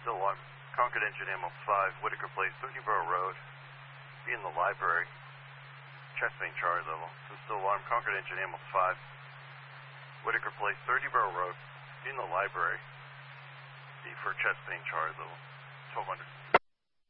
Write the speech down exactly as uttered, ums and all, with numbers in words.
still alarm. Concord engine ammo five, Whitaker Place, thirty Borough Road. Be in the library. Chest pain charge level. So still alarm. Concord engine ammo five, Whitaker Place, thirty Borough Road. Be in the library. B for chest pain charge level. twelve hundred.